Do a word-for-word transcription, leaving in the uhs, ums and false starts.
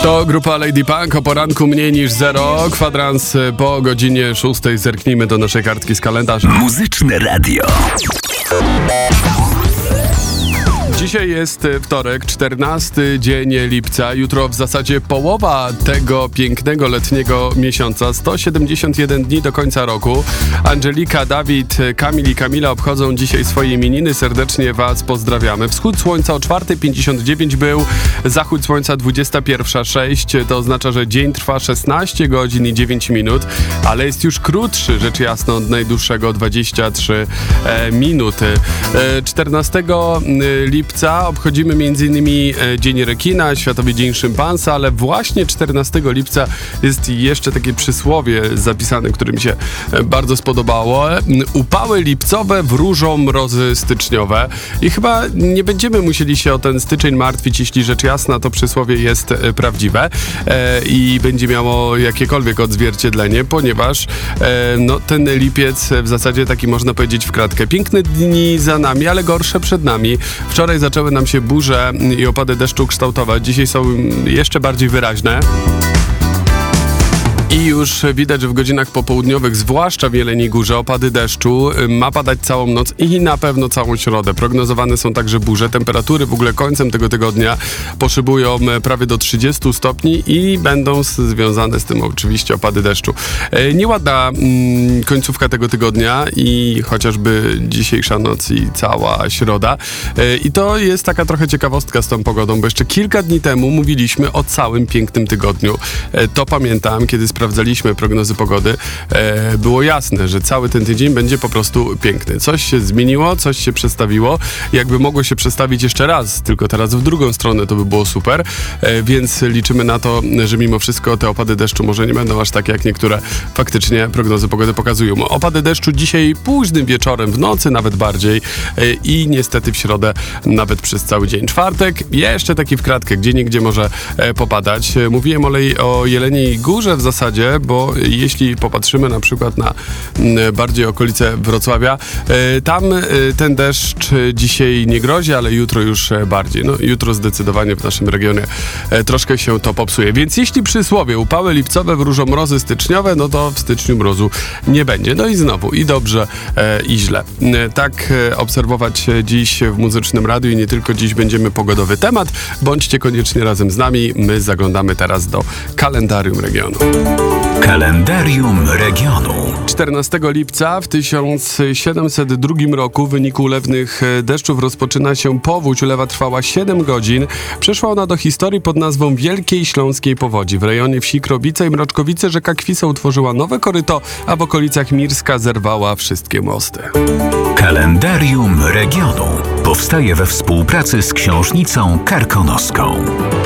To grupa Lady Punk o poranku mniej niż zero. Kwadrans po godzinie szóstej. Zerknijmy do naszej kartki z kalendarza. Muzyczne radio. Dzisiaj jest wtorek, czternasty dzień lipca. Jutro w zasadzie połowa tego pięknego letniego miesiąca. sto siedemdziesiąt jeden dni do końca roku. Angelika, Dawid, Kamil i Kamila obchodzą dzisiaj swoje imieniny. Serdecznie was pozdrawiamy. Wschód słońca o czwarta pięćdziesiąt dziewięć był. Zachód słońca dwudziesta pierwsza sześć. To oznacza, że dzień trwa szesnaście godzin i dziewięć minut, ale jest już krótszy, rzecz jasna, od najdłuższego dwadzieścia trzy e, minuty. E, czternastego lipca obchodzimy między innymi Dzień Rekina, Światowy Dzień Szympansa, ale właśnie czternastego lipca jest jeszcze takie przysłowie zapisane, które mi się bardzo spodobało. Upały lipcowe wróżą mrozy styczniowe. I chyba nie będziemy musieli się o ten styczeń martwić, jeśli rzecz jasna to przysłowie jest prawdziwe e, i będzie miało jakiekolwiek odzwierciedlenie, ponieważ e, no, ten lipiec w zasadzie taki, można powiedzieć, w kratkę. Piękne dni za nami, ale gorsze przed nami. Wczoraj zaczęły nam się burze i opady deszczu kształtować. Dzisiaj są jeszcze bardziej wyraźne. I już widać, że w godzinach popołudniowych, zwłaszcza w Jeleniej Górze, opady deszczu ma padać całą noc i na pewno całą środę. Prognozowane są także burze. Temperatury w ogóle końcem tego tygodnia poszybują prawie do trzydziestu stopni i będą związane z tym oczywiście opady deszczu. Nieładna mm, końcówka tego tygodnia i chociażby dzisiejsza noc i cała środa. I to jest taka trochę ciekawostka z tą pogodą, bo jeszcze kilka dni temu mówiliśmy o całym pięknym tygodniu. To pamiętam, kiedy sprawdzaliśmy prognozy pogody, e, było jasne, że cały ten tydzień będzie po prostu piękny. Coś się zmieniło, coś się przestawiło. Jakby mogło się przestawić jeszcze raz, tylko teraz w drugą stronę, to by było super. E, więc liczymy na to, że mimo wszystko te opady deszczu może nie będą aż takie, jak niektóre faktycznie prognozy pogody pokazują. Opady deszczu dzisiaj późnym wieczorem, w nocy nawet bardziej e, i niestety w środę nawet przez cały dzień. Czwartek jeszcze taki w kratkę, gdzie niegdzie może e, popadać. E, mówiłem o, Le- o Jeleniej Górze w zasadzie, bo jeśli popatrzymy na przykład na m, bardziej okolice Wrocławia, e, tam e, ten deszcz dzisiaj nie grozi, ale jutro już e, bardziej. No jutro zdecydowanie w naszym regionie e, troszkę się to popsuje. Więc jeśli przysłowie upały lipcowe wróżą mrozy styczniowe, no to w styczniu mrozu nie będzie. No i znowu i dobrze, e, i źle. E, tak e, obserwować dziś w Muzycznym Radiu i nie tylko dziś będziemy pogodowy temat. Bądźcie koniecznie razem z nami. My zaglądamy teraz do kalendarium regionu. Kalendarium regionu. czternastego lipca w tysiąc siedemset drugim roku w wyniku ulewnych deszczów rozpoczyna się powódź. Ulewa trwała siedem godzin. Przeszła ona do historii pod nazwą Wielkiej Śląskiej Powodzi. W rejonie wsi Krobice i Mroczkowice rzeka Kwisa utworzyła nowe koryto, a w okolicach Mirska zerwała wszystkie mosty. Kalendarium regionu powstaje we współpracy z Książnicą Karkonoską.